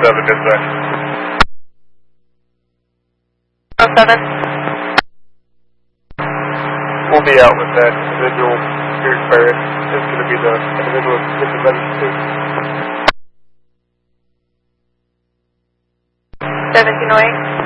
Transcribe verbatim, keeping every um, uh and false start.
seven, dispatch. oh seven. We'll be out with that individual here expired. It's going to be the individual with the registry. seventeen oh eight.